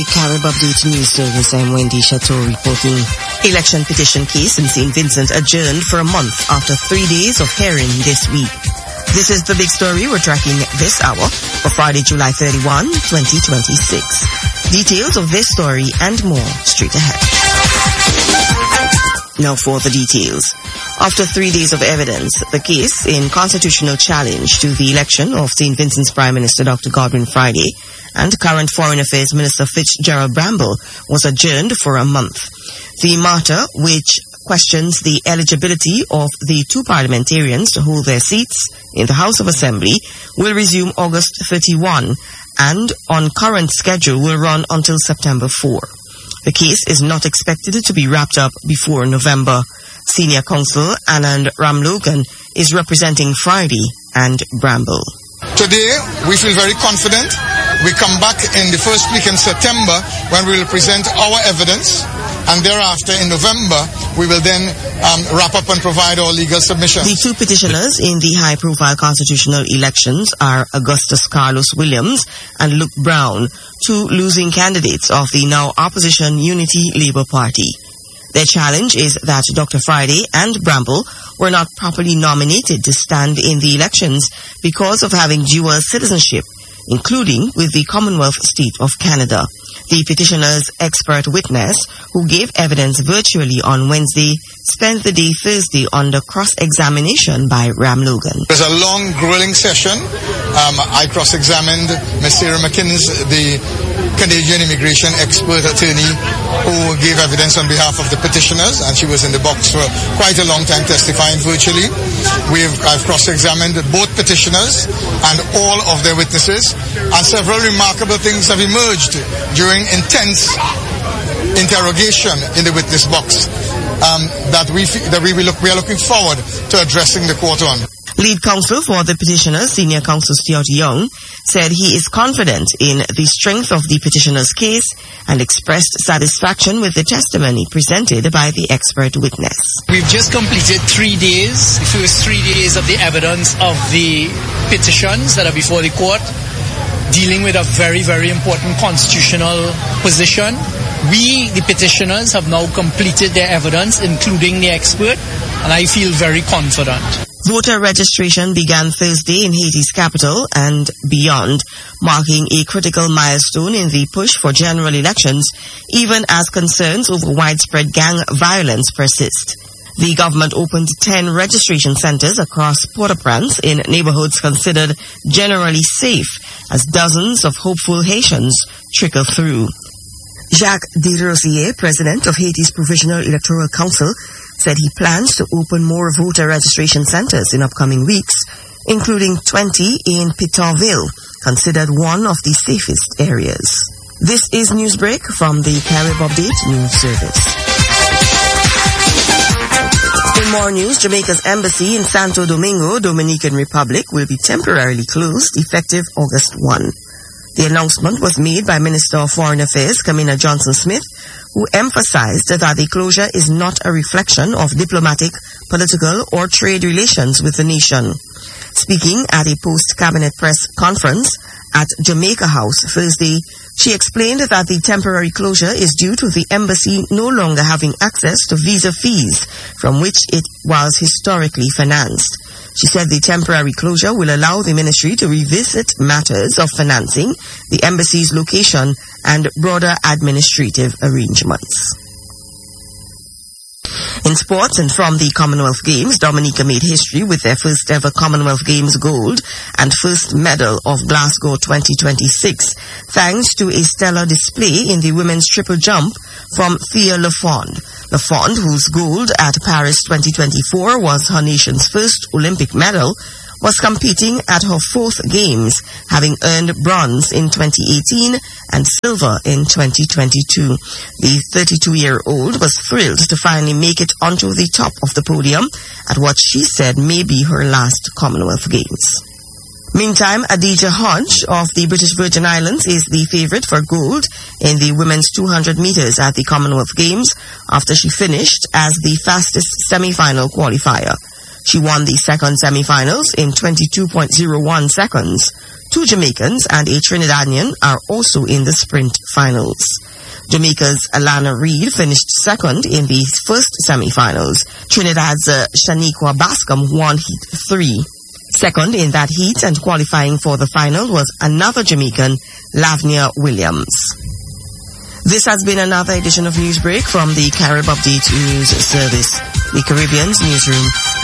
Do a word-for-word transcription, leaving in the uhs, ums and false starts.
Carib Update News Service, I'm Wendy Chateau reporting. Election petition case in Saint Vincent adjourned for a month after three days of hearing this week. This is the big story we're tracking this hour for Friday, July thirty-first, twenty twenty-six. Details of this story and more straight ahead. Now for the details. After three days of evidence, the case in constitutional challenge to the election of Saint Vincent's Prime Minister Doctor Godwin Friday and current Foreign Affairs Minister Fitzgerald Bramble was adjourned for a month. The matter, which questions the eligibility of the two parliamentarians to hold their seats in the House of Assembly, will resume August thirty-first and on current schedule will run until September fourth. The case is not expected to be wrapped up before November. Senior counsel Anand Ramlogan is representing Friday and Bramble. Today, we feel very confident. We come back in the first week in September when we will present our evidence, and thereafter in November, we will then um, wrap up and provide our legal submissions. The two petitioners in the high-profile constitutional elections are Augustus Carlos Williams and Luke Brown, two losing candidates of the now opposition Unity Labour Party. Their challenge is that Doctor Friday and Bramble were not properly nominated to stand in the elections because of having dual citizenship, including with the Commonwealth State of Canada. The petitioner's expert witness, who gave evidence virtually on Wednesday, spent the day Thursday under cross-examination by Ramlogan. It was a long, grueling session. Um, I cross-examined Miz Sarah McInnes, the Canadian immigration expert attorney who gave evidence on behalf of the petitioners, and she was in the box for quite a long time testifying virtually. We've, I've cross-examined both petitioners and all of their witnesses, and several remarkable things have emerged during intense interrogation in the witness box um, that we that we, will look, we are looking forward to addressing the court on. Lead counsel for the petitioners, Senior Counsel Stuart Young, said he is confident in the strength of the petitioner's case and expressed satisfaction with the testimony presented by the expert witness. We've just completed three days, the first three days of the evidence of the petitions that are before the court, dealing with a very, very important constitutional position. We, the petitioners, have now completed their evidence, including the expert, and I feel very confident. Voter registration began Thursday in Haiti's capital and beyond, marking a critical milestone in the push for general elections, even as concerns over widespread gang violence persist. The government opened ten registration centers across Port-au-Prince in neighborhoods considered generally safe, as dozens of hopeful Haitians trickle through. Jacques Desrosiers, president of Haiti's Provisional Electoral Council, said he plans to open more voter registration centers in upcoming weeks, including twenty in Pétionville, considered one of the safest areas. This is Newsbreak from the Carib Update News Service. In more news, Jamaica's embassy in Santo Domingo, Dominican Republic, will be temporarily closed effective August first. The announcement was made by Minister of Foreign Affairs, Kamina Johnson-Smith, who emphasized that the closure is not a reflection of diplomatic, political, or trade relations with the nation. Speaking at a post-cabinet press conference at Jamaica House Thursday, she explained that the temporary closure is due to the embassy no longer having access to visa fees from which it was historically financed. She said the temporary closure will allow the ministry to revisit matters of financing, the embassy's location, and broader administrative arrangements. In sports and from the Commonwealth Games, Dominica made history with their first ever Commonwealth Games gold and first medal of Glasgow twenty twenty-six, thanks to a stellar display in the women's triple jump from Thea Lafond. Lafond, whose gold at Paris twenty twenty-four was her nation's first Olympic medal, was competing at her fourth Games, having earned bronze in twenty eighteen and silver in twenty twenty-two. The thirty-two-year-old was thrilled to finally make it onto the top of the podium at what she said may be her last Commonwealth Games. Meantime, Adija Hodge of the British Virgin Islands is the favorite for gold in the women's two hundred meters at the Commonwealth Games after she finished as the fastest semi-final qualifier. She won the second semi-finals in twenty-two point zero one seconds. Two Jamaicans and a Trinidadian are also in the sprint finals. Jamaica's Alana Reid finished second in the first semi-finals. Trinidad's uh, Shaniqua Bascom won heat three. Second in that heat and qualifying for the final was another Jamaican, Lavnia Williams. This has been another edition of Newsbreak from the Carib Update News Service, the Caribbean's newsroom.